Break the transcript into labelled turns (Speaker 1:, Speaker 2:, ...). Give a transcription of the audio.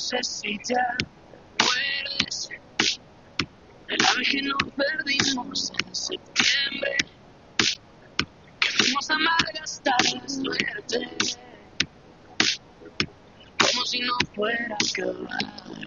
Speaker 1: sé si ya puedes. El ave que nos perdimos en septiembre, que fuimos a malgastar la suerte, como si no fuera a acabar.